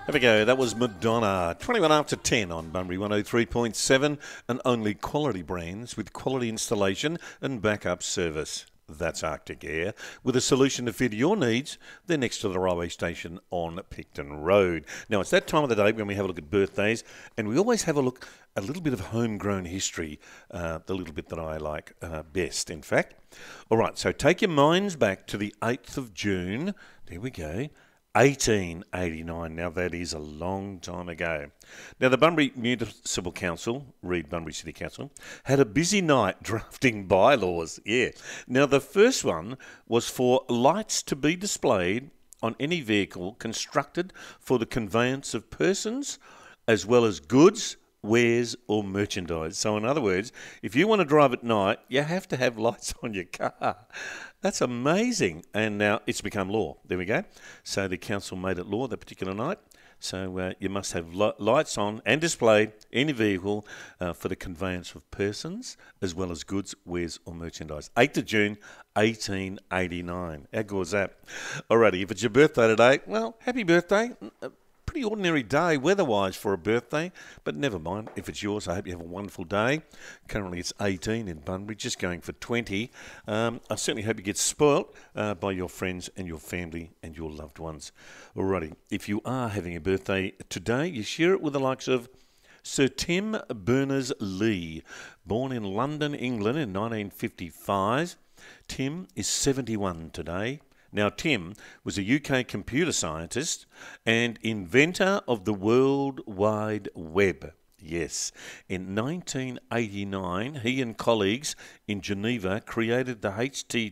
Have a go. That was Madonna. 21 after 10 on Bunbury 103.7 and only quality brands with quality installation and backup service. That's Arctic Air. With a solution to fit your needs, they're next to the railway station on Picton Road. Now, it's that time of the day when we have a look at birthdays, and we always have a look at a little bit of homegrown history, the little bit that I like best, in fact. All right, so take your minds back to the 8th of June. There we go. 1889. Now, that is a long time ago. Now, the Bunbury Municipal Council, Reid Bunbury City Council, had a busy night drafting bylaws. Yeah. Now, the first one was for lights to be displayed on any vehicle constructed for the conveyance of persons as well as goods, wares or merchandise. So in other words, if you want to drive at night, you have to have lights on your car. That's amazing. And now it's become law. There we go. So the council made it law that particular night. So you must have lights on and displayed any vehicle for the conveyance of persons as well as goods, wares or merchandise. 8th of June, 1889. How good was that? Alrighty, if it's your birthday today, well, happy birthday. Pretty ordinary day weather-wise for a birthday, but never mind. If it's yours, I hope you have a wonderful day. Currently it's 18 in Bunbury, just going for 20. I certainly hope you get spoilt by your friends and your family and your loved ones. Alrighty, if you are having a birthday today, you share it with the likes of Sir Tim Berners-Lee, born in London, England in 1955. Tim is 71 today. Now, Tim was a UK computer scientist and inventor of the World Wide Web. Yes, in 1989, he and colleagues in Geneva created the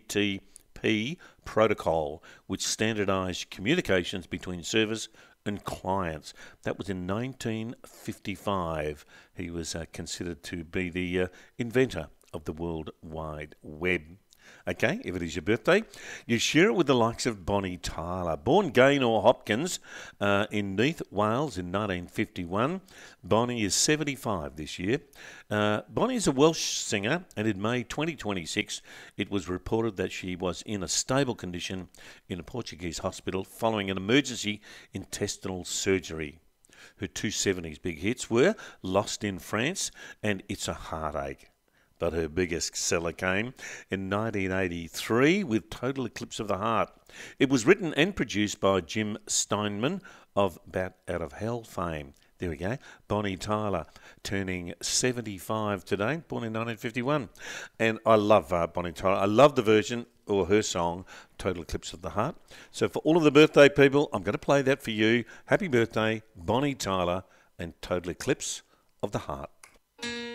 HTTP protocol, which standardised communications between servers and clients. That was in 1955. He was considered to be the inventor of the World Wide Web. Okay, if it is your birthday, you share it with the likes of Bonnie Tyler. Born Gaynor Hopkins in Neath, Wales in 1951. Bonnie is 75 this year. Bonnie is a Welsh singer, and in May 2026, it was reported that she was in a stable condition in a Portuguese hospital following an emergency intestinal surgery. Her two 70s big hits were Lost in France and It's a Heartache. But her biggest seller came in 1983 with Total Eclipse of the Heart. It was written and produced by Jim Steinman of Bat Out of Hell fame. There we go. Bonnie Tyler, turning 75 today, born in 1951. And I love Bonnie Tyler. I love the version or her song, Total Eclipse of the Heart. So for all of the birthday people, I'm going to play that for you. Happy birthday, Bonnie Tyler and Total Eclipse of the Heart.